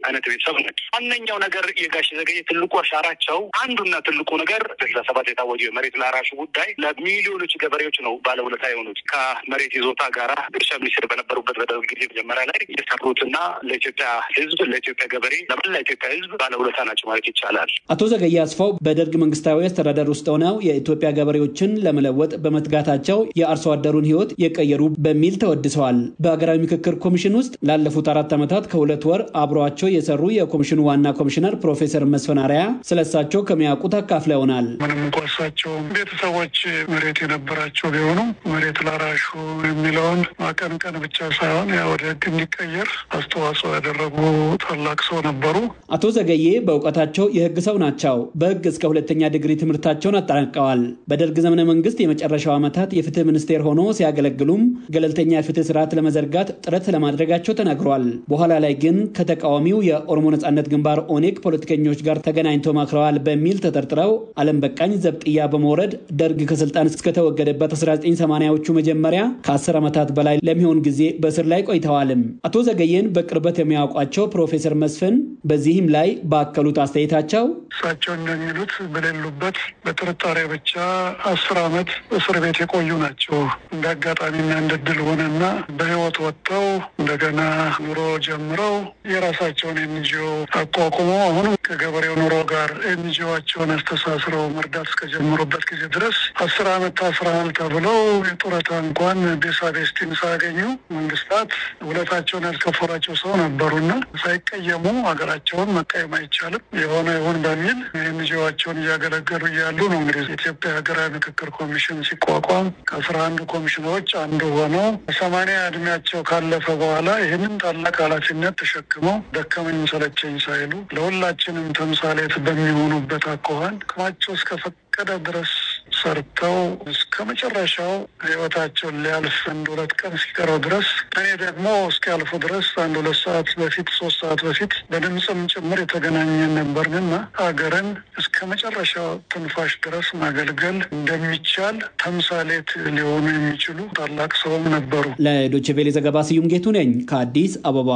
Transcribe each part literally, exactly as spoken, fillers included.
አይነት ቤተሰብ ነው። ዋነኛው ነገር የጋሽ ዘገየ ትልቁ አሻራቸው አንዱና ትልቁ ነገር ለሰባት የታወጀው መሬት ላራሹ ጉዳይ ለሚሊዮኖች ገበሬዎች ነው ባለውለታ የሆኑት። ከመሬት ይዞታ ጋራ እርሻ ሚኒስትር በነበሩበት በደርግ ጊዜ መጀመሪያ ላይ የሰሩትና ለኢትዮጵያ ሕዝብ ለኢትዮጵያ ገበሬ ለመላ ኢትዮጵያ ሕዝብ ባለውለታ ናቸው ማለት ይቻላል። አቶ ዘገየ አስፋው በደርግ መንግስታዊ አስተዳደር ውስጥ ሆነው የኢትዮጵያ ገበሬዎችን ለመለወጥ በመትጋታቸው የአርሶ አደሩን ህይወት የቀየሩ በሚል ተወድሰዋል። በሀገራዊ ምክክር ኮሚሽን ውስጥ ላለፉት አራት ዓመታት ከሁለት ወር አብሯቸው የሰሩ የኮሚሽኑ ዋና ኮሚሽነር ፕሮፌሰር መስፍን አርአያ ስለሳቸው ከሚያውቁት አካፍለውናል። ምንም እንኳን እሳቸው ቤተሰቦች መሬት የነበራቸው ቢሆኑ መሬት ላራሹ የሚለውን ማቀንቀን ብቻ ሳይሆን ያው ወደ ህግ እንዲቀየር አስተዋጽኦ ያደረጉ ታላቅ ሰው ነበሩ። አቶ ዘገየ በእውቀታቸው የህግ ሰው ናቸው። በህግ እስከ ሁለተኛ ዲግሪ ትምህርታቸውን አጠናቀዋል። በደርግ ዘመነ መንግስት የመጨረሻው ዓመታት የፍትህ ሚኒስቴር ሆኖ ሲያገለግሉም ገለልተኛ የፍትህ ስርዓት ለመዘርጋት ጥረት ለማድረጋቸው ተናግረዋል። በኋላ ላይ ግን ከተቃዋሚው የኦሮሞ ነጻነት ግንባር ኦኔግ ፖለቲከኞች ጋር ተገናኝተው ማክረዋል በሚል ተጠርጥረው ዓለም በቃኝ ዘብጥያ በመውረድ ደርግ ከስልጣን እስከተወገደበት አስራ ዘጠኝ ሰማንያዎቹ መጀመሪያ ከአስር ዓመታት በላይ ለሚሆን ጊዜ በእስር ላይ ቆይተዋልም። አቶ ዘገየን በቅርበት የሚያውቋቸው ፕሮፌሰር መስፍን በዚህም ላይ ባከሉት አስተያየታቸው እሳቸው እንደሚሉት በሌሉበት በጥርጣሬ ብቻ አስር ዓመት እስር ቤት የቆዩ ናቸው። እንደ አጋጣሚና እንደ ድል ሆነና በህይወት ወጥተው እንደገና ኑሮ ጀምረው የራሳቸውን ኤንጂኦ አቋቁመው አሁንም ከገበሬው ኑሮ ጋር ኤንጂኦቸውን አስተሳስረው መርዳት እስከጀመሩበት ጊዜ ድረስ አስር ዓመት ታስረዋል ተብለው የጡረታ እንኳን ቤሳቤስቲን ሳያገኙ መንግስታት ውለታቸውን ያልከፈሏቸው ሰው ነበሩና ሳይቀየሙ ሀገራቸውን መቀየም አይቻልም የሆነ ይሁን በሚል ኤንጂኦቸውን እያገለገሉ እያሉ ነው እንግዲህ ኢትዮጵያ ሀገራዊ ምክክር ኮሚሽን ሲቋቋም ከአስራ አንዱ ኮሚሽኖች አንዱ ሆነው ሰማንያ እድሜያቸው ካለፈ በኋላ ይህንን ታላቅ ኃላፊነት ተሸክመው ደከመኝ ሰለቸኝ ሳይሉ ለሁላችንም ተምሳሌት በሚሆኑበት አኳኋን ከማቸው እስከ ፈቀደ ድረስ ሰርተው እስከ መጨረሻው ህይወታቸውን ሊያልፍ አንድ ሁለት ቀን ሲቀረው ድረስ እኔ ደግሞ እስኪያልፉ ድረስ አንድ ሁለት ሰዓት በፊት ሶስት ሰዓት በፊት በድምፅም ጭምር የተገናኘን ነበርንና ሀገርን እስከ መጨረሻው ትንፋሽ ድረስ ማገልገል እንደሚቻል ተምሳሌት ሊሆኑ የሚችሉ ታላቅ ሰውም ነበሩ። ለዶይቼ ቬለ ዘገባ ስዩም ጌቱ ነኝ ከአዲስ አበባ።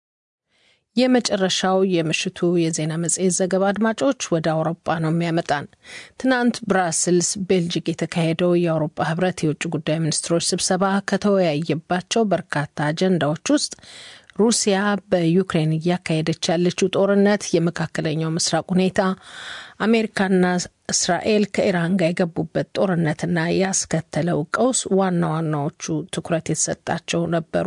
የመጨረሻው የምሽቱ የዜና መጽሔት ዘገባ አድማጮች ወደ አውሮፓ ነው የሚያመጣን። ትናንት ብራስልስ ቤልጂክ የተካሄደው የአውሮፓ ህብረት የውጭ ጉዳይ ሚኒስትሮች ስብሰባ ከተወያየባቸው በርካታ አጀንዳዎች ውስጥ ሩሲያ በዩክሬን እያካሄደች ያለችው ጦርነት፣ የመካከለኛው ምስራቅ ሁኔታ፣ አሜሪካና እስራኤል ከኢራን ጋር የገቡበት ጦርነትና ያስከተለው ቀውስ ዋና ዋናዎቹ ትኩረት የተሰጣቸው ነበሩ።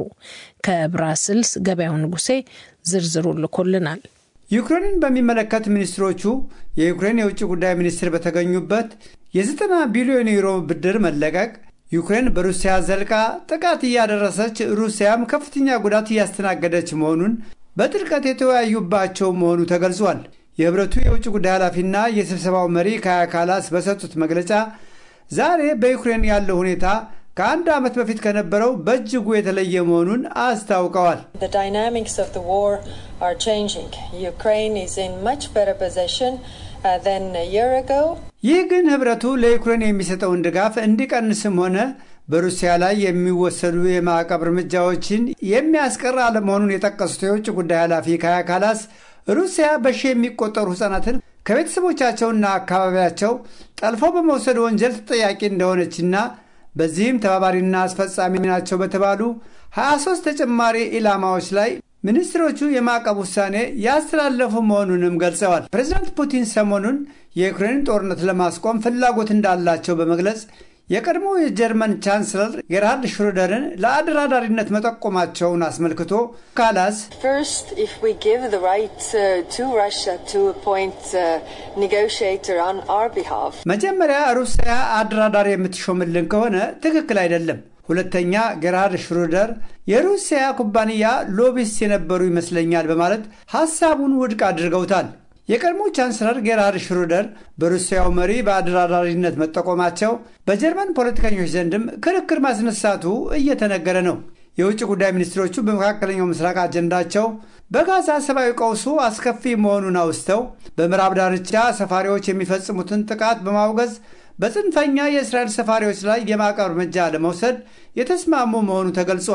ከብራስልስ ገበያው ንጉሴ ዝርዝሩ ልኮልናል። ዩክሬንን በሚመለከት ሚኒስትሮቹ የዩክሬን የውጭ ጉዳይ ሚኒስትር በተገኙበት የዘጠና ቢሊዮን ዩሮ ብድር መለቀቅ፣ ዩክሬን በሩሲያ ዘልቃ ጥቃት እያደረሰች ሩሲያም ከፍተኛ ጉዳት እያስተናገደች መሆኑን በጥልቀት የተወያዩባቸው መሆኑ ተገልጿል። የህብረቱ የውጭ ጉዳይ ኃላፊና የስብሰባው መሪ ካያ ካላስ በሰጡት መግለጫ ዛሬ በዩክሬን ያለው ሁኔታ ከአንድ ዓመት በፊት ከነበረው በእጅጉ የተለየ መሆኑን አስታውቀዋል። The dynamics of the war are changing. Ukraine is in much better position uh, than a year ago. ይህ ግን ህብረቱ ለዩክሬን የሚሰጠውን ድጋፍ እንዲቀንስም ሆነ በሩሲያ ላይ የሚወሰዱ የማዕቀብ እርምጃዎችን የሚያስቀር አለመሆኑን የጠቀሱት የውጭ ጉዳይ ኃላፊ ካያ ካላስ ሩሲያ በሺህ የሚቆጠሩ ህጻናትን ከቤተሰቦቻቸውና አካባቢያቸው ጠልፎ በመውሰድ ወንጀል ተጠያቂ እንደሆነችና በዚህም ተባባሪና አስፈጻሚ ናቸው በተባሉ ሀያ ሶስት ተጨማሪ ኢላማዎች ላይ ሚኒስትሮቹ የማዕቀብ ውሳኔ ያስተላለፉ መሆኑንም ገልጸዋል። ፕሬዝዳንት ፑቲን ሰሞኑን የዩክሬን ጦርነት ለማስቆም ፍላጎት እንዳላቸው በመግለጽ የቀድሞ የጀርመን ቻንስለር ጌርሃርድ ሽሮደርን ለአደራዳሪነት መጠቆማቸውን አስመልክቶ ካላስ First, if we give the right uh, to Russia to appoint a negotiator on our behalf. መጀመሪያ ሩሲያ አደራዳሪ የምትሾምልን ከሆነ ትክክል አይደለም። ሁለተኛ ጌርሃርድ ሽሮደር የሩሲያ ኩባንያ ሎቢስት የነበሩ ይመስለኛል በማለት ሐሳቡን ውድቅ አድርገውታል። የቀድሞ ቻንስለር ጌርሃርድ ሽሮደር በሩሲያው መሪ በአደራዳሪነት መጠቆማቸው በጀርመን ፖለቲከኞች ዘንድም ክርክር ማስነሳቱ እየተነገረ ነው። የውጭ ጉዳይ ሚኒስትሮቹ በመካከለኛው ምስራቅ አጀንዳቸው በጋዛ ሰብአዊ ቀውሱ አስከፊ መሆኑን አውስተው በምዕራብ ዳርቻ ሰፋሪዎች የሚፈጽሙትን ጥቃት በማውገዝ በጽንፈኛ የእስራኤል ሰፋሪዎች ላይ የማዕቀብ እርምጃ ለመውሰድ የተስማሙ መሆኑ ተገልጿል።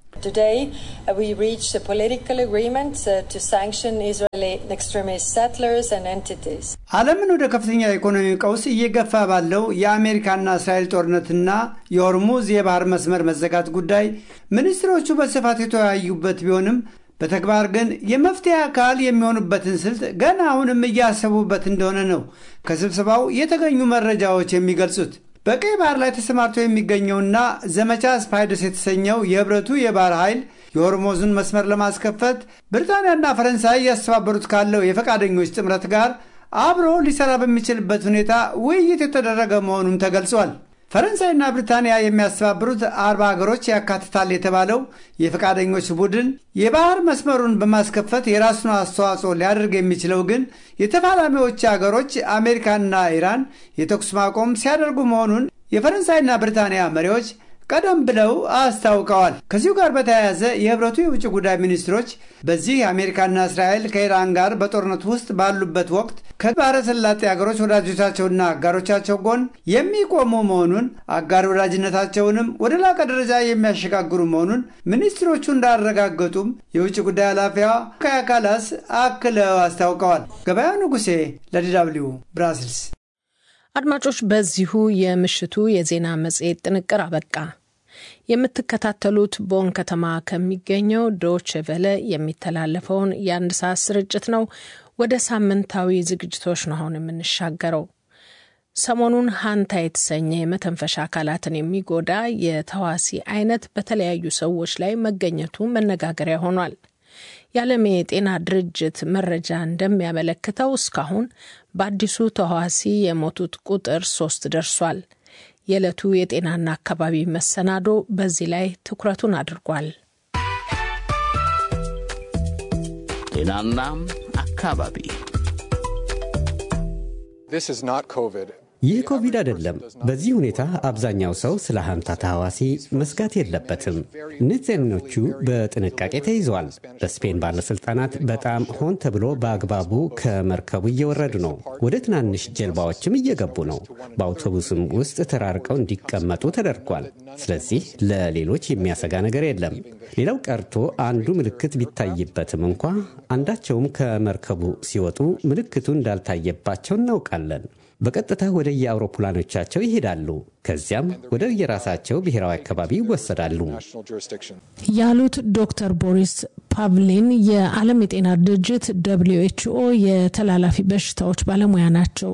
Today, uh, we reached a political agreement uh, to sanction Israeli extremist settlers and entities. ዓለምን ወደ ከፍተኛ ኢኮኖሚ ቀውስ እየገፋ ባለው የአሜሪካና እስራኤል ጦርነትና የሆርሙዝ የባህር መስመር መዘጋት ጉዳይ ሚኒስትሮቹ በስፋት የተወያዩበት ቢሆንም በተግባር ግን የመፍትሄ አካል የሚሆኑበትን ስልት ገና አሁንም እያሰቡበት እንደሆነ ነው ከስብሰባው የተገኙ መረጃዎች የሚገልጹት። በቀይ ባህር ላይ ተሰማርቶ የሚገኘውና ዘመቻ ስፓይደርስ የተሰኘው የህብረቱ የባህር ኃይል የሆርሙዝን መስመር ለማስከፈት ብሪታንያና ፈረንሳይ ያስተባበሩት ካለው የፈቃደኞች ጥምረት ጋር አብሮ ሊሰራ በሚችልበት ሁኔታ ውይይት የተደረገ መሆኑን ተገልጿል። ፈረንሳይና ብሪታንያ የሚያስተባብሩት አርባ ሀገሮች ያካትታል የተባለው የፈቃደኞች ቡድን የባህር መስመሩን በማስከፈት የራሱን አስተዋጽኦ ሊያደርግ የሚችለው ግን የተፋላሚዎች ሀገሮች አሜሪካና ኢራን የተኩስ ማቆም ሲያደርጉ መሆኑን የፈረንሳይና ብሪታንያ መሪዎች ቀደም ብለው አስታውቀዋል። ከዚሁ ጋር በተያያዘ የህብረቱ የውጭ ጉዳይ ሚኒስትሮች በዚህ አሜሪካና እስራኤል ከኢራን ጋር በጦርነት ውስጥ ባሉበት ወቅት ከባህረ ሰላጤ ሀገሮች ወዳጆቻቸውና አጋሮቻቸው ጎን የሚቆሙ መሆኑን አጋር ወዳጅነታቸውንም ወደ ላቀ ደረጃ የሚያሸጋግሩ መሆኑን ሚኒስትሮቹ እንዳረጋገጡም የውጭ ጉዳይ ኃላፊዋ ካያ ካላስ አክለው አስታውቀዋል። ገበያው ንጉሴ ለዲ ደብልዩ ብራስልስ። አድማጮች በዚሁ የምሽቱ የዜና መጽሔት ጥንቅር አበቃ። የምትከታተሉት ቦን ከተማ ከሚገኘው ዶቼ ቬለ የሚተላለፈውን የአንድ ሰዓት ስርጭት ነው። ወደ ሳምንታዊ ዝግጅቶች ነው አሁን የምንሻገረው። ሰሞኑን ሃንታ የተሰኘ የመተንፈሻ አካላትን የሚጎዳ የተዋሲ አይነት በተለያዩ ሰዎች ላይ መገኘቱ መነጋገሪያ ሆኗል። የዓለም የጤና ድርጅት መረጃ እንደሚያመለክተው እስካሁን በአዲሱ ተዋሲ የሞቱት ቁጥር ሶስት ደርሷል። የዕለቱ የጤናና አካባቢ መሰናዶ በዚህ ላይ ትኩረቱን አድርጓል። ጤናና አካባቢ። This is not COVID. ይህ ኮቪድ አይደለም። በዚህ ሁኔታ አብዛኛው ሰው ስለ ሃንታ ተዋሲ መስጋት የለበትም። ንጽህኖቹ በጥንቃቄ ተይዘዋል። በስፔን ባለስልጣናት በጣም ሆን ተብሎ በአግባቡ ከመርከቡ እየወረዱ ነው። ወደ ትናንሽ ጀልባዎችም እየገቡ ነው። በአውቶቡስም ውስጥ ተራርቀው እንዲቀመጡ ተደርጓል። ስለዚህ ለሌሎች የሚያሰጋ ነገር የለም። ሌላው ቀርቶ አንዱ ምልክት ቢታይበትም እንኳ አንዳቸውም ከመርከቡ ሲወጡ ምልክቱ እንዳልታየባቸው እናውቃለን። በቀጥታ ወደ የአውሮፕላኖቻቸው ይሄዳሉ። ከዚያም ወደ የራሳቸው ብሔራዊ አካባቢ ይወሰዳሉ ያሉት ዶክተር ቦሪስ ፓቭሊን የዓለም የጤና ድርጅት ደብሊው ኤች ኦ የተላላፊ በሽታዎች ባለሙያ ናቸው።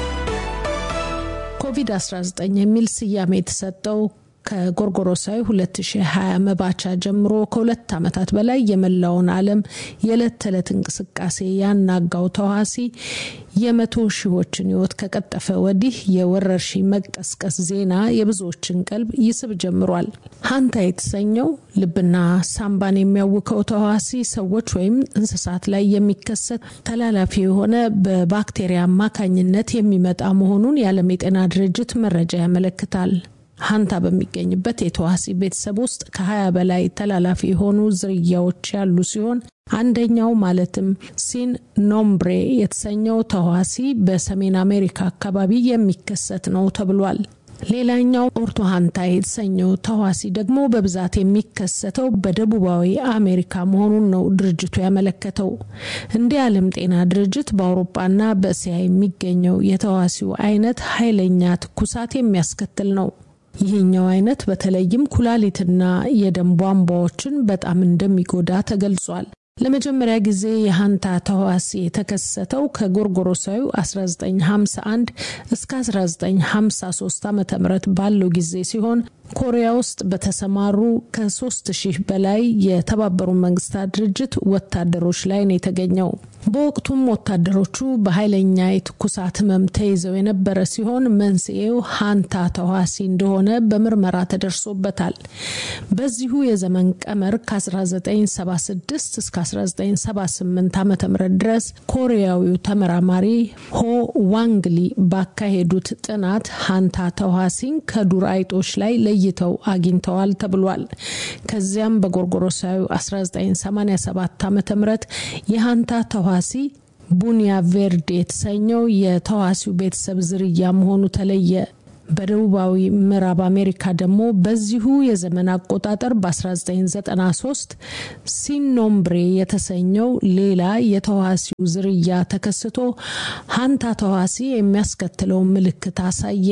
ኮቪድ አስራ ዘጠኝ የሚል ስያሜ የተሰጠው ከጎርጎሮሳዊ ሁለት ሺህ ሃያ መባቻ ጀምሮ ከሁለት ዓመታት በላይ የመላውን ዓለም የዕለት ተዕለት እንቅስቃሴ ያናጋው ተዋሲ የመቶ ሺዎችን ሕይወት ከቀጠፈ ወዲህ የወረርሽኝ መቀስቀስ ዜና የብዙዎችን ቀልብ ይስብ ጀምሯል። ሃንታ የተሰኘው ልብና ሳምባን የሚያውከው ተዋሲ ሰዎች ወይም እንስሳት ላይ የሚከሰት ተላላፊ የሆነ በባክቴሪያ አማካኝነት የሚመጣ መሆኑን የዓለም የጤና ድርጅት መረጃ ያመለክታል። ሃንታ በሚገኝበት የተዋሲ ቤተሰብ ውስጥ ከሀያ በላይ ተላላፊ የሆኑ ዝርያዎች ያሉ ሲሆን አንደኛው ማለትም ሲን ኖምብሬ የተሰኘው ተዋሲ በሰሜን አሜሪካ አካባቢ የሚከሰት ነው ተብሏል። ሌላኛው ኦርቶ ሃንታ የተሰኘው ተዋሲ ደግሞ በብዛት የሚከሰተው በደቡባዊ አሜሪካ መሆኑን ነው ድርጅቱ ያመለከተው። እንደ ዓለም ጤና ድርጅት በአውሮፓና በእስያ የሚገኘው የተዋሲው አይነት ኃይለኛ ትኩሳት የሚያስከትል ነው። ይህኛው አይነት በተለይም ኩላሊትና የደም ቧንቧዎችን በጣም እንደሚጎዳ ተገልጿል። ለመጀመሪያ ጊዜ የሃንታ ተዋሲ የተከሰተው ከጎርጎሮሳዊ አስራ ዘጠኝ ሃምሳ አንድ እስከ አስራ ዘጠኝ ሃምሳ ሶስት ዓመተ ምህረት ባለው ጊዜ ሲሆን ኮሪያ ውስጥ በተሰማሩ ከ3 ሺህ በላይ የተባበሩት መንግስታት ድርጅት ወታደሮች ላይ ነው የተገኘው። በወቅቱም ወታደሮቹ በኃይለኛ የትኩሳት ህመም ተይዘው የነበረ ሲሆን መንስኤው ሃንታ ተዋሲ እንደሆነ በምርመራ ተደርሶበታል። በዚሁ የዘመን ቀመር ከ1976 እስከ አስራ ዘጠኝ ሰባ ስምንት ዓመተ ምህረት ድረስ ኮሪያዊው ተመራማሪ ሆ ዋንግሊ ባካሄዱት ጥናት ሃንታ ተዋሲን ከዱር አይጦች ላይ ለይተው አግኝተዋል ተብሏል። ከዚያም በጎርጎሮሳዊ አስራ ዘጠኝ ሰማንያ ሰባት ዓመተ ምህረት የሃንታ ተዋሲ ቡኒያ ቬርዴ የተሰኘው የተዋሲው ቤተሰብ ዝርያ መሆኑ ተለየ። በደቡባዊ ምዕራብ አሜሪካ ደግሞ በዚሁ የዘመን አቆጣጠር በ1993 ሲኖምብሬ የተሰኘው ሌላ የተዋሲው ዝርያ ተከስቶ ሃንታ ተዋሲ የሚያስከትለው ምልክት አሳየ።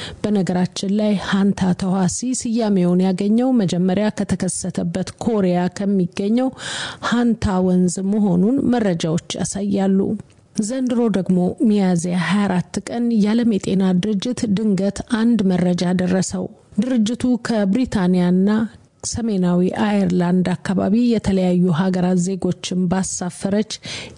በነገራችን ላይ ሃንታ ተዋሲ ስያሜውን ያገኘው መጀመሪያ ከተከሰተበት ኮሪያ ከሚገኘው ሃንታ ወንዝ መሆኑን መረጃዎች ያሳያሉ። ዘንድሮ ደግሞ ሚያዝያ ሃያ አራት ቀን የዓለም የጤና ድርጅት ድንገት አንድ መረጃ ደረሰው። ድርጅቱ ከብሪታንያና ሰሜናዊ አየርላንድ አካባቢ የተለያዩ ሀገራት ዜጎችን ባሳፈረች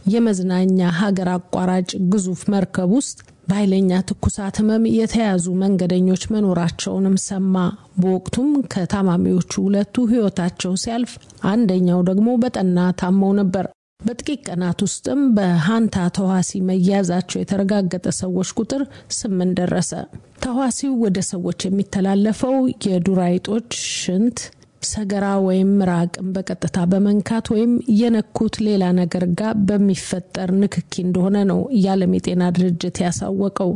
የመዝናኛ ሀገር አቋራጭ ግዙፍ መርከብ ውስጥ በኃይለኛ ትኩሳት ህመም የተያዙ መንገደኞች መኖራቸውንም ሰማ። በወቅቱም ከታማሚዎቹ ሁለቱ ህይወታቸው ሲያልፍ፣ አንደኛው ደግሞ በጠና ታመው ነበር። በጥቂት ቀናት ውስጥም በሃንታ ተዋሲ መያዛቸው የተረጋገጠ ሰዎች ቁጥር ስምንት ደረሰ። ተዋሲው ወደ ሰዎች የሚተላለፈው የዱር አይጦች ሽንት፣ ሰገራ ወይም ምራቅን በቀጥታ በመንካት ወይም የነኩት ሌላ ነገር ጋር በሚፈጠር ንክኪ እንደሆነ ነው የዓለም የጤና ድርጅት ያሳወቀው።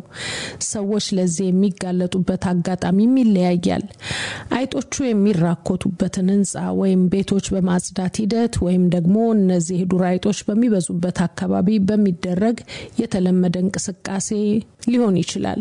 ሰዎች ለዚህ የሚጋለጡበት አጋጣሚም ይለያያል። አይጦቹ የሚራኮቱበትን ህንጻ ወይም ቤቶች በማጽዳት ሂደት ወይም ደግሞ እነዚህ ዱር አይጦች በሚበዙበት አካባቢ በሚደረግ የተለመደ እንቅስቃሴ ሊሆን ይችላል።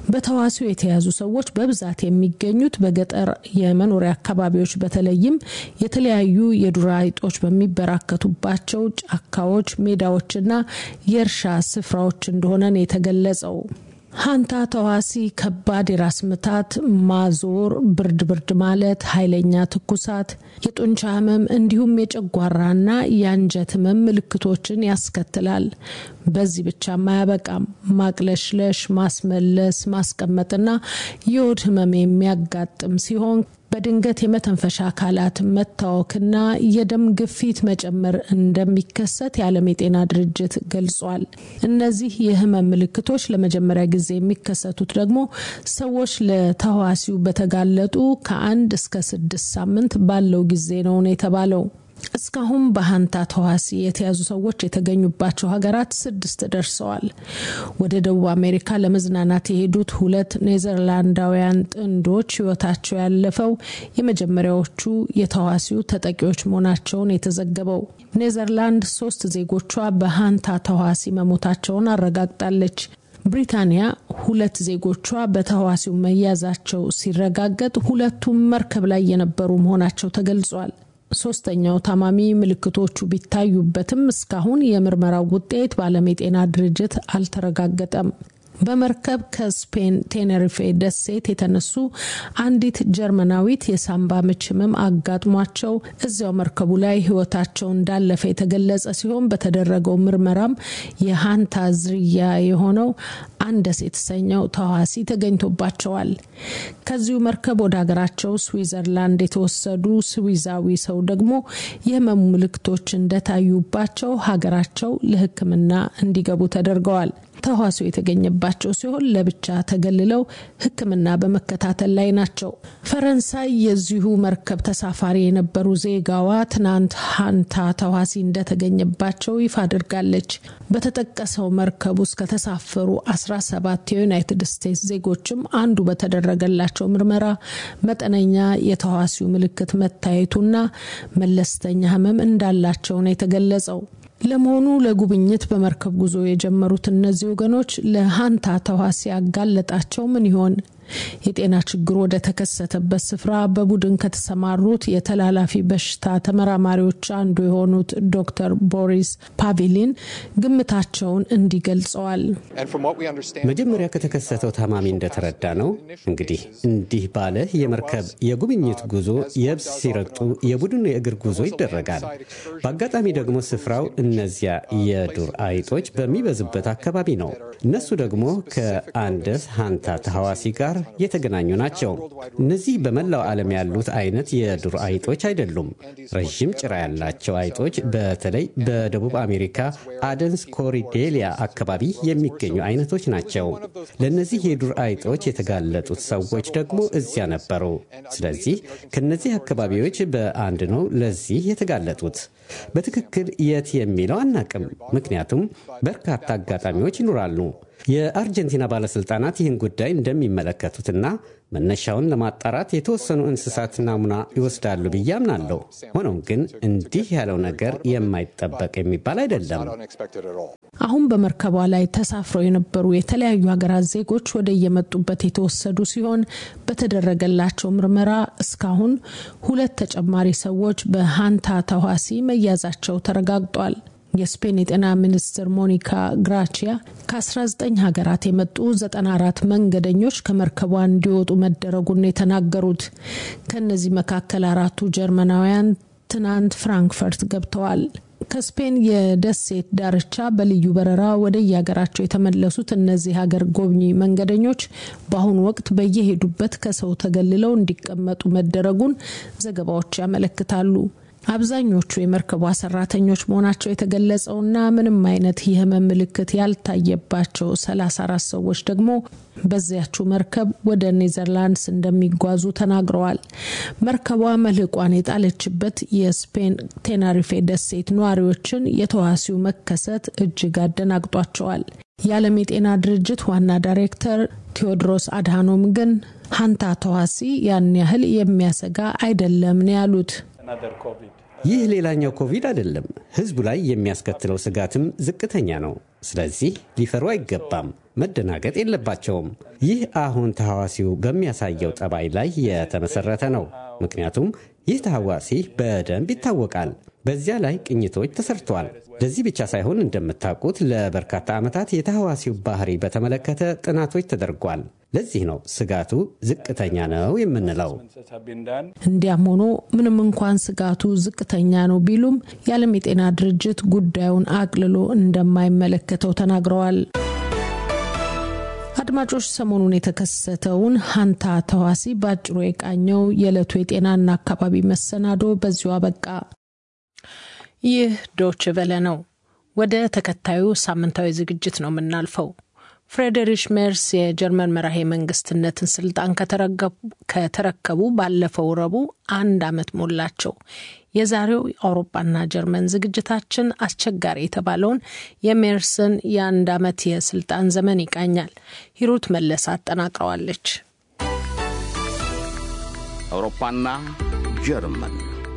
በተዋሲው የተያዙ ሰዎች በብዛት የሚገኙት በገጠር የመኖሪያ አካባቢዎች በተለይም የተለያዩ የዱር አይጦች በሚበራከቱባቸው ጫካዎች፣ ሜዳዎችና የእርሻ ስፍራዎች እንደሆነ ነው የተገለጸው። ሃንታ ተዋሲ ከባድ የራስ ምታት፣ ማዞር፣ ብርድ ብርድ ማለት፣ ኃይለኛ ትኩሳት፣ የጡንቻ ህመም እንዲሁም የጨጓራና የአንጀት ህመም ምልክቶችን ያስከትላል። በዚህ ብቻ ማያበቃም። ማቅለሽለሽ፣ ማስመለስ፣ ማስቀመጥና የሆድ ህመም የሚያጋጥም ሲሆን በድንገት የመተንፈሻ አካላት መታወክና የደም ግፊት መጨመር እንደሚከሰት የዓለም የጤና ድርጅት ገልጿል። እነዚህ የህመም ምልክቶች ለመጀመሪያ ጊዜ የሚከሰቱት ደግሞ ሰዎች ለተዋሲው በተጋለጡ ከአንድ እስከ ስድስት ሳምንት ባለው ጊዜ ነው የተባለው። እስካሁን በሃንታ ተዋሲ የተያዙ ሰዎች የተገኙባቸው ሀገራት ስድስት ደርሰዋል። ወደ ደቡብ አሜሪካ ለመዝናናት የሄዱት ሁለት ኔዘርላንዳውያን ጥንዶች ህይወታቸው ያለፈው የመጀመሪያዎቹ የተዋሲው ተጠቂዎች መሆናቸውን የተዘገበው። ኔዘርላንድ ሶስት ዜጎቿ በሃንታ ተዋሲ መሞታቸውን አረጋግጣለች። ብሪታንያ ሁለት ዜጎቿ በተዋሲው መያዛቸው ሲረጋገጥ ሁለቱም መርከብ ላይ የነበሩ መሆናቸው ተገልጿል። ሶስተኛው ታማሚ ምልክቶቹ ቢታዩበትም እስካሁን የምርመራው ውጤት በዓለም የጤና ድርጅት አልተረጋገጠም። በመርከብ ከስፔን ቴነሪፌ ደሴት የተነሱ አንዲት ጀርመናዊት የሳምባ ምች ህመም አጋጥሟቸው እዚያው መርከቡ ላይ ህይወታቸው እንዳለፈ የተገለጸ ሲሆን በተደረገው ምርመራም የሃንታ ዝርያ የሆነው አንደስ የተሰኘው ተዋሲ ተገኝቶባቸዋል። ከዚሁ መርከብ ወደ ሀገራቸው ስዊዘርላንድ የተወሰዱ ስዊዛዊ ሰው ደግሞ የህመሙ ምልክቶች እንደታዩባቸው ሀገራቸው ለሕክምና እንዲገቡ ተደርገዋል። ተዋሲው የተገኘባቸው ሲሆን ለብቻ ተገልለው ሕክምና በመከታተል ላይ ናቸው። ፈረንሳይ የዚሁ መርከብ ተሳፋሪ የነበሩ ዜጋዋ ትናንት ሃንታ ተዋሲ እንደተገኘባቸው ይፋ አድርጋለች። በተጠቀሰው መርከብ ውስጥ ከተሳፈሩ አስራ ሰባት የዩናይትድ ስቴትስ ዜጎችም አንዱ በተደረገላቸው ምርመራ መጠነኛ የተዋሲው ምልክት መታየቱና መለስተኛ ህመም እንዳላቸው ነው የተገለጸው። ለመሆኑ ለጉብኝት በመርከብ ጉዞ የጀመሩት እነዚህ ወገኖች ለሃንታ ተዋሲ ያጋለጣቸው ምን ይሆን? የጤና ችግር ወደ ተከሰተበት ስፍራ በቡድን ከተሰማሩት የተላላፊ በሽታ ተመራማሪዎች አንዱ የሆኑት ዶክተር ቦሪስ ፓቪሊን ግምታቸውን እንዲገልጸዋል። መጀመሪያ ከተከሰተው ታማሚ እንደተረዳ ነው እንግዲህ እንዲህ ባለ የመርከብ የጉብኝት ጉዞ የብስ ሲረግጡ የቡድን የእግር ጉዞ ይደረጋል። በአጋጣሚ ደግሞ ስፍራው እነዚያ የዱር አይጦች በሚበዙበት አካባቢ ነው። እነሱ ደግሞ ከአንደስ ሃንታ ተዋሲ ጋር የተገናኙ ናቸው። እነዚህ በመላው ዓለም ያሉት አይነት የዱር አይጦች አይደሉም። ረዥም ጭራ ያላቸው አይጦች በተለይ በደቡብ አሜሪካ አደንስ ኮሪዴሊያ አካባቢ የሚገኙ አይነቶች ናቸው። ለእነዚህ የዱር አይጦች የተጋለጡት ሰዎች ደግሞ እዚያ ነበሩ። ስለዚህ ከነዚህ አካባቢዎች በአንድ ነው ለዚህ የተጋለጡት። በትክክል የት የሚለው አናቅም፣ ምክንያቱም በርካታ አጋጣሚዎች ይኖራሉ። የአርጀንቲና ባለስልጣናት ይህን ጉዳይ እንደሚመለከቱትና መነሻውን ለማጣራት የተወሰኑ እንስሳት ናሙና ይወስዳሉ ብዬ አምናለሁ። ሆኖም ግን እንዲህ ያለው ነገር የማይጠበቅ የሚባል አይደለም። አሁን በመርከቧ ላይ ተሳፍረው የነበሩ የተለያዩ ሀገራት ዜጎች ወደ የመጡበት የተወሰዱ ሲሆን በተደረገላቸው ምርመራ እስካሁን ሁለት ተጨማሪ ሰዎች በሃንታ ተዋሲ መያዛቸው ተረጋግጧል። የስፔን የጤና ሚኒስትር ሞኒካ ግራቺያ ከአስራ ዘጠኝ ሀገራት የመጡ ዘጠና አራት መንገደኞች ከመርከቧ እንዲወጡ መደረጉን የተናገሩት። ከነዚህ መካከል አራቱ ጀርመናውያን ትናንት ፍራንክፈርት ገብተዋል። ከስፔን የደሴት ዳርቻ በልዩ በረራ ወደ የሀገራቸው የተመለሱት እነዚህ ሀገር ጎብኚ መንገደኞች በአሁኑ ወቅት በየሄዱበት ከሰው ተገልለው እንዲቀመጡ መደረጉን ዘገባዎች ያመለክታሉ። አብዛኞቹ የመርከቧ ሰራተኞች መሆናቸው የተገለጸውና ምንም አይነት የህመም ምልክት ያልታየባቸው ሰላሳ አራት ሰዎች ደግሞ በዚያችው መርከብ ወደ ኔዘርላንድስ እንደሚጓዙ ተናግረዋል። መርከቧ መልህቋን የጣለችበት የስፔን ቴናሪፌ ደሴት ነዋሪዎችን የተዋሲው መከሰት እጅግ አደናግጧቸዋል። የዓለም የጤና ድርጅት ዋና ዳይሬክተር ቴዎድሮስ አድሃኖም ግን ሃንታ ተዋሲ ያን ያህል የሚያሰጋ አይደለም ነው ያሉት። ይህ ሌላኛው ኮቪድ አይደለም። ህዝቡ ላይ የሚያስከትለው ስጋትም ዝቅተኛ ነው። ስለዚህ ሊፈሩ አይገባም፣ መደናገጥ የለባቸውም። ይህ አሁን ተሐዋሲው በሚያሳየው ጠባይ ላይ የተመሰረተ ነው። ምክንያቱም ይህ ተሐዋሲ በደንብ ይታወቃል። በዚያ ላይ ቅኝቶች ተሰርተዋል። ለዚህ ብቻ ሳይሆን እንደምታውቁት ለበርካታ ዓመታት የተሐዋሲው ባህሪ በተመለከተ ጥናቶች ተደርጓል። ለዚህ ነው ስጋቱ ዝቅተኛ ነው የምንለው። እንዲያም ሆኖ ምንም እንኳን ስጋቱ ዝቅተኛ ነው ቢሉም የዓለም የጤና ድርጅት ጉዳዩን አቅልሎ እንደማይመለከተው ተናግረዋል። አድማጮች፣ ሰሞኑን የተከሰተውን ሃንታ ተዋሲ ባጭሩ የቃኘው የዕለቱ የጤናና አካባቢ መሰናዶ በዚሁ አበቃ። ይህ ዶች ቬለ ነው። ወደ ተከታዩ ሳምንታዊ ዝግጅት ነው የምናልፈው። ፍሬድሪሽ ሜርስ የጀርመን መራሄ መንግስትነትን ስልጣን ከተረከቡ ባለፈው ረቡዕ አንድ ዓመት ሞላቸው። የዛሬው አውሮፓና ጀርመን ዝግጅታችን አስቸጋሪ የተባለውን የሜርስን የአንድ ዓመት የስልጣን ዘመን ይቃኛል። ሂሩት መለስ አጠናቅረዋለች። አውሮፓና ጀርመን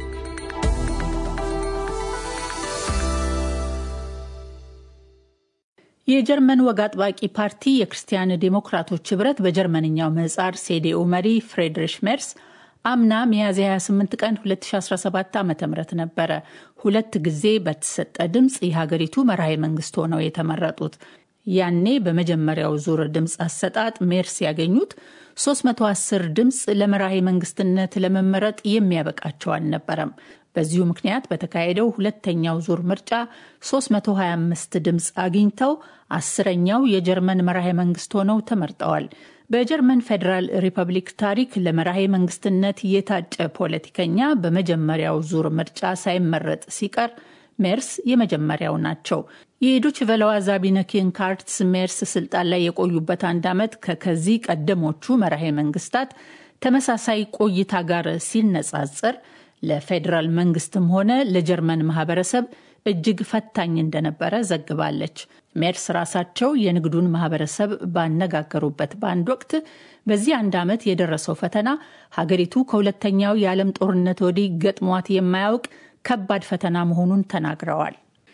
የጀርመን ወግ አጥባቂ ፓርቲ የክርስቲያን ዴሞክራቶች ህብረት በጀርመንኛው ምህጻር ሲዲኡ መሪ ፍሬድሪሽ ሜርስ አምና ሚያዝያ ሃያ ስምንት ቀን ሁለት ሺህ አስራ ሰባት ዓ.ም ነበረ ሁለት ጊዜ በተሰጠ ድምጽ የሀገሪቱ መራሄ መንግስት ሆነው የተመረጡት። ያኔ በመጀመሪያው ዙር ድምጽ አሰጣጥ ሜርስ ያገኙት ሶስት መቶ አስር ድምጽ ለመራሄ መንግስትነት ለመመረጥ የሚያበቃቸው አልነበረም። በዚሁ ምክንያት በተካሄደው ሁለተኛው ዙር ምርጫ ሶስት መቶ ሀያ አምስት ድምጽ አግኝተው አስረኛው የጀርመን መራሄ መንግስት ሆነው ተመርጠዋል። በጀርመን ፌዴራል ሪፐብሊክ ታሪክ ለመራሄ መንግስትነት የታጨ ፖለቲከኛ በመጀመሪያው ዙር ምርጫ ሳይመረጥ ሲቀር ሜርስ የመጀመሪያው ናቸው። የዶች ቬለዋ ዛቢነ ኪንካርትስ ሜርስ ስልጣን ላይ የቆዩበት አንድ ዓመት ከከዚህ ቀደሞቹ መራሄ መንግስታት ተመሳሳይ ቆይታ ጋር ሲነጻጸር ለፌዴራል መንግስትም ሆነ ለጀርመን ማህበረሰብ እጅግ ፈታኝ እንደነበረ ዘግባለች። ሜርስ ራሳቸው የንግዱን ማህበረሰብ ባነጋገሩበት በአንድ ወቅት በዚህ አንድ ዓመት የደረሰው ፈተና ሀገሪቱ ከሁለተኛው የዓለም ጦርነት ወዲህ ገጥሟት የማያውቅ ከባድ ፈተና መሆኑን ተናግረዋል።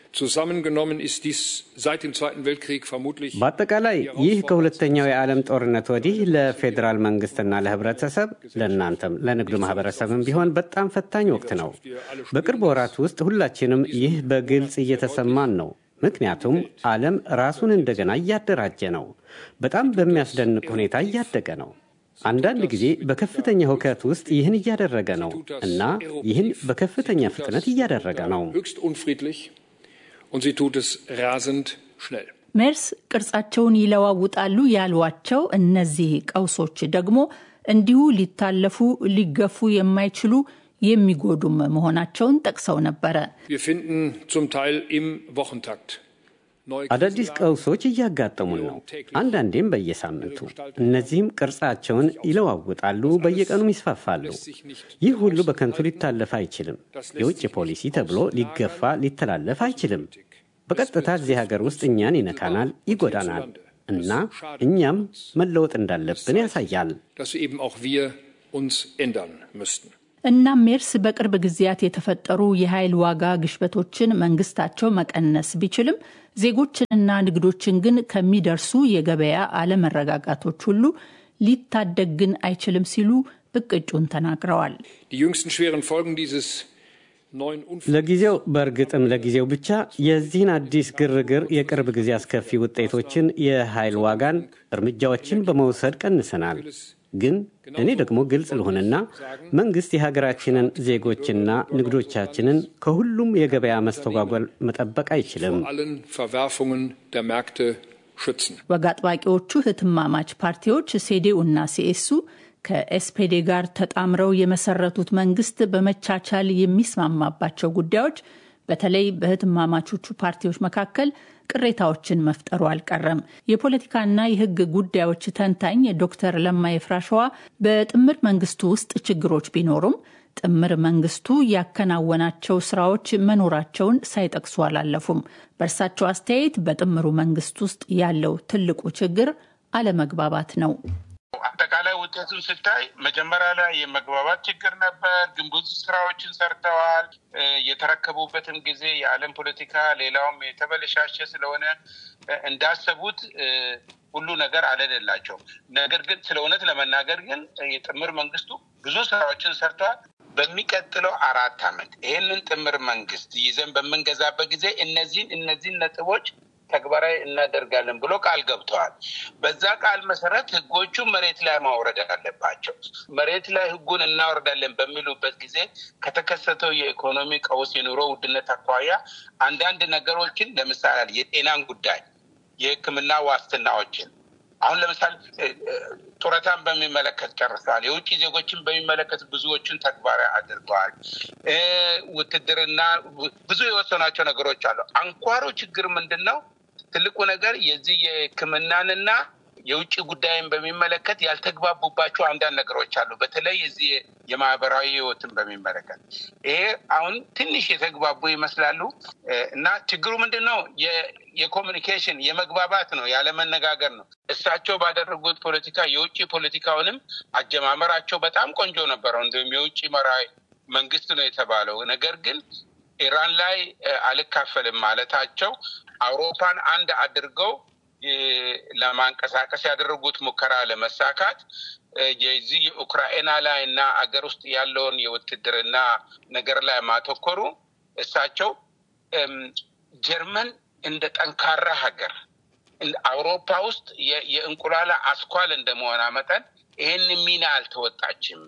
በአጠቃላይ ይህ ከሁለተኛው የዓለም ጦርነት ወዲህ ለፌዴራል መንግስትና ለህብረተሰብ፣ ለእናንተም ለንግዱ ማህበረሰብም ቢሆን በጣም ፈታኝ ወቅት ነው። በቅርብ ወራት ውስጥ ሁላችንም ይህ በግልጽ እየተሰማን ነው። ምክንያቱም ዓለም ራሱን እንደገና እያደራጀ ነው። በጣም በሚያስደንቅ ሁኔታ እያደገ ነው። አንዳንድ ጊዜ በከፍተኛ ሁከት ውስጥ ይህን እያደረገ ነው እና ይህን በከፍተኛ ፍጥነት እያደረገ ነው። ሜርስ ቅርጻቸውን ይለዋውጣሉ ያሏቸው እነዚህ ቀውሶች ደግሞ እንዲሁ ሊታለፉ ሊገፉ የማይችሉ የሚጎዱም መሆናቸውን ጠቅሰው ነበረ። አዳዲስ ቀውሶች እያጋጠሙን ነው፣ አንዳንዴም በየሳምንቱ። እነዚህም ቅርጻቸውን ይለዋውጣሉ፣ በየቀኑም ይስፋፋሉ። ይህ ሁሉ በከንቱ ሊታለፍ አይችልም። የውጭ ፖሊሲ ተብሎ ሊገፋ ሊተላለፍ አይችልም። በቀጥታ እዚህ ሀገር ውስጥ እኛን ይነካናል፣ ይጎዳናል። እና እኛም መለወጥ እንዳለብን ያሳያል። እናም ሜርስ በቅርብ ጊዜያት የተፈጠሩ የኃይል ዋጋ ግሽበቶችን መንግስታቸው መቀነስ ቢችልም ዜጎችንና ንግዶችን ግን ከሚደርሱ የገበያ አለመረጋጋቶች ሁሉ ሊታደግ ግን አይችልም ሲሉ እቅጩን ተናግረዋል። ለጊዜው በእርግጥም ለጊዜው ብቻ የዚህን አዲስ ግርግር የቅርብ ጊዜ አስከፊ ውጤቶችን የኃይል ዋጋን እርምጃዎችን በመውሰድ ቀንሰናል። ግን እኔ ደግሞ ግልጽ ልሆንና መንግስት የሀገራችንን ዜጎችና ንግዶቻችንን ከሁሉም የገበያ መስተጓጎል መጠበቅ አይችልም። ወግ አጥባቂዎቹ ህትማማች ፓርቲዎች ሴዲኡ እና ሲኤሱ ከኤስፔዴ ጋር ተጣምረው የመሰረቱት መንግስት በመቻቻል የሚስማማባቸው ጉዳዮች በተለይ በህትማማቾቹ ፓርቲዎች መካከል ቅሬታዎችን መፍጠሩ አልቀረም። የፖለቲካና የህግ ጉዳዮች ተንታኝ ዶክተር ለማ የፍራሸዋ በጥምር መንግስቱ ውስጥ ችግሮች ቢኖሩም ጥምር መንግስቱ ያከናወናቸው ስራዎች መኖራቸውን ሳይጠቅሱ አላለፉም። በእርሳቸው አስተያየት በጥምሩ መንግስት ውስጥ ያለው ትልቁ ችግር አለመግባባት ነው። አጠቃላይ ውጤቱን ስታይ መጀመሪያ ላይ የመግባባት ችግር ነበር፣ ግን ብዙ ስራዎችን ሰርተዋል። የተረከቡበትም ጊዜ የዓለም ፖለቲካ ሌላውም የተበለሻሸ ስለሆነ እንዳሰቡት ሁሉ ነገር አልሄደላቸውም። ነገር ግን ስለ እውነት ለመናገር ግን የጥምር መንግስቱ ብዙ ስራዎችን ሰርተዋል። በሚቀጥለው አራት ዓመት ይህንን ጥምር መንግስት ይዘን በምንገዛበት ጊዜ እነዚህን እነዚህን ነጥቦች ተግባራዊ እናደርጋለን ብሎ ቃል ገብተዋል። በዛ ቃል መሰረት ህጎቹ መሬት ላይ ማውረድ አለባቸው። መሬት ላይ ህጉን እናወርዳለን በሚሉበት ጊዜ ከተከሰተው የኢኮኖሚ ቀውስ፣ የኑሮ ውድነት አኳያ አንዳንድ ነገሮችን ለምሳሌ የጤናን ጉዳይ፣ የሕክምና ዋስትናዎችን አሁን ለምሳሌ ጡረታን በሚመለከት ጨርሰዋል። የውጭ ዜጎችን በሚመለከት ብዙዎችን ተግባራዊ አድርገዋል። ውትድርና ብዙ የወሰናቸው ነገሮች አሉ። አንኳሩ ችግር ምንድነው? ትልቁ ነገር የዚህ የሕክምናንና የውጭ ጉዳይን በሚመለከት ያልተግባቡባቸው አንዳንድ ነገሮች አሉ። በተለይ እዚህ የማህበራዊ ህይወትን በሚመለከት ይሄ አሁን ትንሽ የተግባቡ ይመስላሉ እና ችግሩ ምንድነው? የኮሙኒኬሽን የመግባባት ነው፣ ያለ መነጋገር ነው። እሳቸው ባደረጉት ፖለቲካ የውጭ ፖለቲካውንም አጀማመራቸው በጣም ቆንጆ ነበረው። እንደውም የውጭ መራዊ መንግስት ነው የተባለው። ነገር ግን ኢራን ላይ አልካፈልም ማለታቸው አውሮፓን አንድ አድርገው ለማንቀሳቀስ ያደረጉት ሙከራ ለመሳካት የዚህ ዩክራይና ላይ እና አገር ውስጥ ያለውን የውትድርና ነገር ላይ ማተኮሩ እሳቸው ጀርመን እንደ ጠንካራ ሀገር አውሮፓ ውስጥ የእንቁላላ አስኳል እንደመሆኗ መጠን ይሄን ሚና አልተወጣችም፣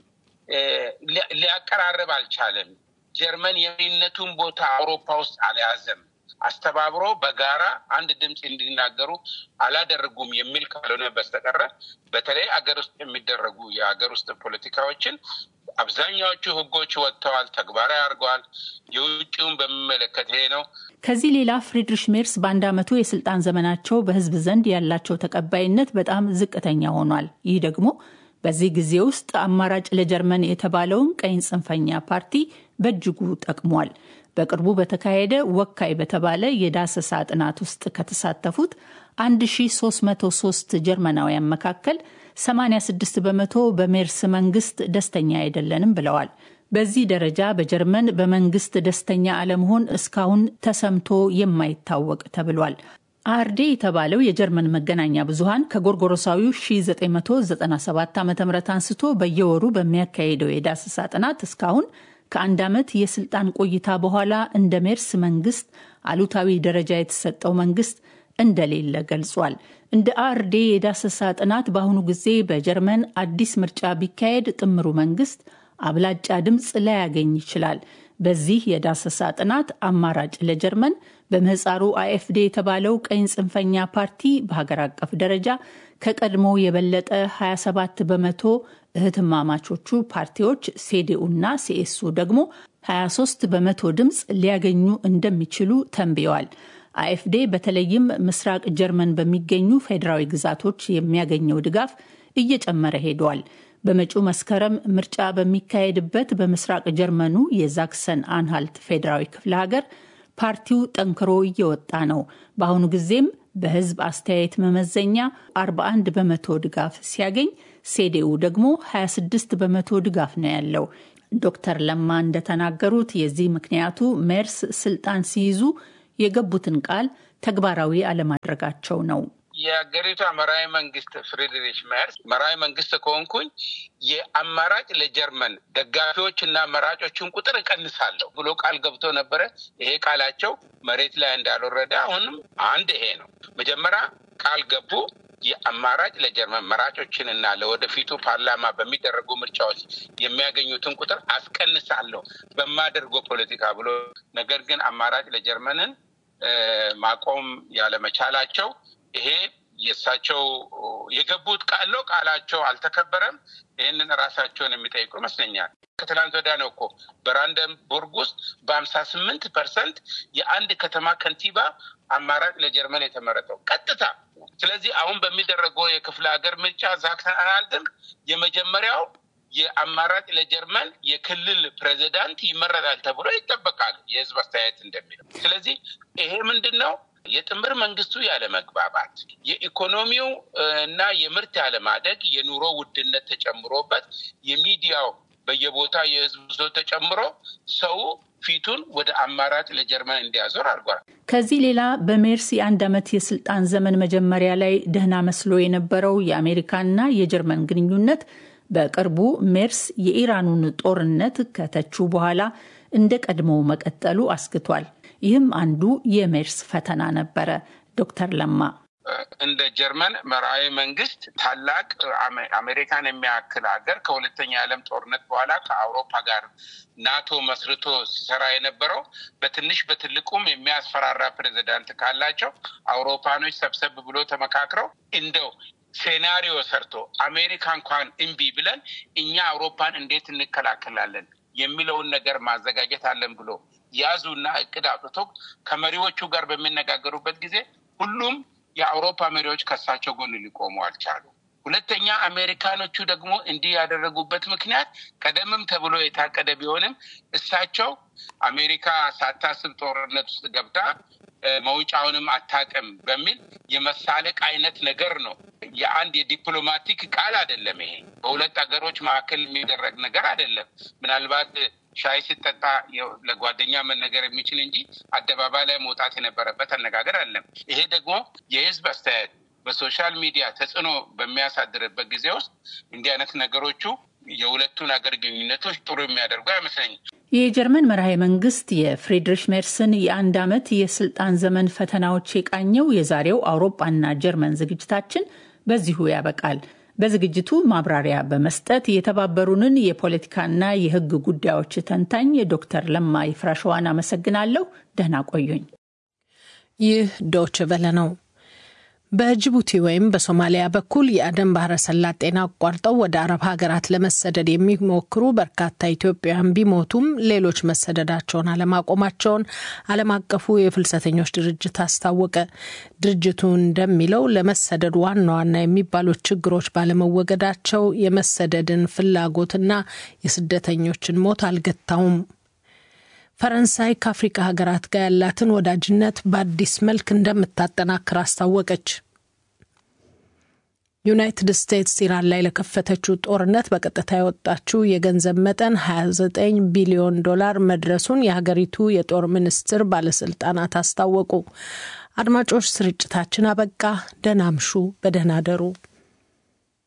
ሊያቀራርብ አልቻለም። ጀርመን የመሪነቱን ቦታ አውሮፓ ውስጥ አልያዘም፣ አስተባብሮ በጋራ አንድ ድምጽ እንዲናገሩ አላደረጉም የሚል ካልሆነ በስተቀር በተለይ አገር ውስጥ የሚደረጉ የአገር ውስጥ ፖለቲካዎችን አብዛኛዎቹ ህጎች ወጥተዋል፣ ተግባራዊ አድርገዋል። የውጭውን በሚመለከት ይሄ ነው። ከዚህ ሌላ ፍሪድሪሽ ሜርስ በአንድ ዓመቱ የስልጣን ዘመናቸው በህዝብ ዘንድ ያላቸው ተቀባይነት በጣም ዝቅተኛ ሆኗል። ይህ ደግሞ በዚህ ጊዜ ውስጥ አማራጭ ለጀርመን የተባለውን ቀኝ ጽንፈኛ ፓርቲ በእጅጉ ጠቅሟል። በቅርቡ በተካሄደ ወካይ በተባለ የዳሰሳ ጥናት ውስጥ ከተሳተፉት አንድ ሺህ ሶስት መቶ ሶስት ጀርመናውያን መካከል ሰማንያ ስድስት በመቶ በሜርስ መንግስት ደስተኛ አይደለንም ብለዋል። በዚህ ደረጃ በጀርመን በመንግስት ደስተኛ አለመሆን እስካሁን ተሰምቶ የማይታወቅ ተብሏል። አርዴ የተባለው የጀርመን መገናኛ ብዙሃን ከጎርጎሮሳዊው ሺህ ዘጠኝ መቶ ዘጠና ሰባት ዓ.ም አንስቶ በየወሩ በሚያካሄደው የዳሰሳ ጥናት እስካሁን ከአንድ ዓመት የስልጣን ቆይታ በኋላ እንደ ሜርስ መንግስት አሉታዊ ደረጃ የተሰጠው መንግስት እንደሌለ ገልጿል። እንደ አርዴ የዳሰሳ ጥናት በአሁኑ ጊዜ በጀርመን አዲስ ምርጫ ቢካሄድ ጥምሩ መንግስት አብላጫ ድምፅ ላያገኝ ይችላል። በዚህ የዳሰሳ ጥናት አማራጭ ለጀርመን በምህጻሩ አይኤፍዲ የተባለው ቀኝ ጽንፈኛ ፓርቲ በሀገር አቀፍ ደረጃ ከቀድሞ የበለጠ ሀያ ሰባት በመቶ፣ እህትማማቾቹ ፓርቲዎች ሴዲኡ እና ሲኤሱ ደግሞ ሀያ ሶስት በመቶ ድምፅ ሊያገኙ እንደሚችሉ ተንብየዋል። አይኤፍዲ በተለይም ምስራቅ ጀርመን በሚገኙ ፌዴራዊ ግዛቶች የሚያገኘው ድጋፍ እየጨመረ ሄዷል። በመጪው መስከረም ምርጫ በሚካሄድበት በምስራቅ ጀርመኑ የዛክሰን አንሃልት ፌዴራዊ ክፍለ ሀገር ፓርቲው ጠንክሮ እየወጣ ነው። በአሁኑ ጊዜም በህዝብ አስተያየት መመዘኛ አርባ አንድ በመቶ ድጋፍ ሲያገኝ ሴዲኡ ደግሞ ሀያ ስድስት በመቶ ድጋፍ ነው ያለው። ዶክተር ለማ እንደተናገሩት የዚህ ምክንያቱ ሜርስ ስልጣን ሲይዙ የገቡትን ቃል ተግባራዊ አለማድረጋቸው ነው። የአገሪቷ መራዊ መንግስት ፍሬድሪሽ ሜርስ መራዊ መንግስት ከሆንኩኝ የአማራጭ ለጀርመን ደጋፊዎች እና መራጮችን ቁጥር እቀንሳለሁ ብሎ ቃል ገብቶ ነበረ። ይሄ ቃላቸው መሬት ላይ እንዳልወረደ አሁንም አንድ ይሄ ነው። መጀመሪያ ቃል ገቡ የአማራጭ ለጀርመን መራጮችን እና ለወደፊቱ ፓርላማ በሚደረጉ ምርጫዎች የሚያገኙትን ቁጥር አስቀንሳለሁ በማደርገው ፖለቲካ ብሎ ነገር ግን አማራጭ ለጀርመንን ማቆም ያለመቻላቸው ይሄ የሳቸው የገቡት ቃል ነው። ቃላቸው አልተከበረም። ይሄንን ራሳቸውን የሚጠይቁ ይመስለኛል። ከትላንት ወዲያ ነው እኮ በራንደንቡርግ ውስጥ በሀምሳ ስምንት ፐርሰንት የአንድ ከተማ ከንቲባ አማራጭ ለጀርመን የተመረጠው ቀጥታ። ስለዚህ አሁን በሚደረገው የክፍለ ሀገር ምርጫ ዛክሰንአንሃልትም የመጀመሪያው የአማራጭ ለጀርመን የክልል ፕሬዚዳንት ይመረጣል ተብሎ ይጠበቃል የህዝብ አስተያየት እንደሚለው። ስለዚህ ይሄ ምንድነው? የጥምር መንግስቱ ያለ መግባባት፣ የኢኮኖሚው እና የምርት ያለ ማደግ፣ የኑሮ ውድነት ተጨምሮበት የሚዲያው በየቦታ የህዝብ ብሶ ተጨምሮ ሰው ፊቱን ወደ አማራጭ ለጀርመን እንዲያዞር አድርጓል። ከዚህ ሌላ በሜርስ የአንድ ዓመት የስልጣን ዘመን መጀመሪያ ላይ ደህና መስሎ የነበረው የአሜሪካና የጀርመን ግንኙነት በቅርቡ ሜርስ የኢራኑን ጦርነት ከተቹ በኋላ እንደ ቀድሞው መቀጠሉ አስግቷል። ይህም አንዱ የሜርስ ፈተና ነበረ። ዶክተር ለማ እንደ ጀርመን መራዊ መንግስት ታላቅ አሜሪካን የሚያክል ሀገር ከሁለተኛ ዓለም ጦርነት በኋላ ከአውሮፓ ጋር ናቶ መስርቶ ሲሰራ የነበረው በትንሽ በትልቁም የሚያስፈራራ ፕሬዚዳንት ካላቸው አውሮፓኖች ሰብሰብ ብሎ ተመካክረው እንደው ሴናሪዮ ሰርቶ አሜሪካ እንኳን እምቢ ብለን እኛ አውሮፓን እንዴት እንከላከላለን የሚለውን ነገር ማዘጋጀት አለን ብሎ ያዙና እቅድ አውጥቶ ከመሪዎቹ ጋር በሚነጋገሩበት ጊዜ ሁሉም የአውሮፓ መሪዎች ከሳቸው ጎን ሊቆሙ አልቻሉ። ሁለተኛ አሜሪካኖቹ ደግሞ እንዲህ ያደረጉበት ምክንያት ቀደምም ተብሎ የታቀደ ቢሆንም እሳቸው አሜሪካ ሳታስብ ጦርነት ውስጥ ገብታ መውጫውንም አታቀም በሚል የመሳለቅ አይነት ነገር ነው። የአንድ የዲፕሎማቲክ ቃል አይደለም። ይሄ በሁለት ሀገሮች መካከል የሚደረግ ነገር አይደለም። ምናልባት ሻይ ሲጠጣ ለጓደኛ መነገር የሚችል እንጂ አደባባይ ላይ መውጣት የነበረበት አነጋገር አይደለም። ይሄ ደግሞ የህዝብ አስተያየት በሶሻል ሚዲያ ተጽዕኖ በሚያሳድርበት ጊዜ ውስጥ እንዲህ አይነት ነገሮቹ የሁለቱን ሀገር ግንኙነቶች ጥሩ የሚያደርጉ አይመስለኝም። የጀርመን መራሄ መንግስት የፍሬድሪሽ ሜርስን የአንድ ዓመት የስልጣን ዘመን ፈተናዎች የቃኘው የዛሬው አውሮፓና ጀርመን ዝግጅታችን በዚሁ ያበቃል። በዝግጅቱ ማብራሪያ በመስጠት የተባበሩንን የፖለቲካና የህግ ጉዳዮች ተንታኝ ዶክተር ለማ ይፍራሸዋን አመሰግናለሁ። ደህና ቆዩኝ። ይህ ዶይቼ ቬለ ነው። በጅቡቲ ወይም በሶማሊያ በኩል የአደን ባህረ ሰላጤን አቋርጠው ወደ አረብ ሀገራት ለመሰደድ የሚሞክሩ በርካታ ኢትዮጵያውያን ቢሞቱም ሌሎች መሰደዳቸውን አለማቆማቸውን ዓለም አቀፉ የፍልሰተኞች ድርጅት አስታወቀ። ድርጅቱ እንደሚለው ለመሰደድ ዋና ዋና የሚባሉት ችግሮች ባለመወገዳቸው የመሰደድን ፍላጎትና የስደተኞችን ሞት አልገታውም። ፈረንሳይ ከአፍሪካ ሀገራት ጋር ያላትን ወዳጅነት በአዲስ መልክ እንደምታጠናክር አስታወቀች። ዩናይትድ ስቴትስ ኢራን ላይ ለከፈተችው ጦርነት በቀጥታ ያወጣችው የገንዘብ መጠን ሀያ ዘጠኝ ቢሊዮን ዶላር መድረሱን የሀገሪቱ የጦር ሚኒስትር ባለስልጣናት አስታወቁ። አድማጮች፣ ስርጭታችን አበቃ። ደህና አምሹ፣ በደህና ደሩ።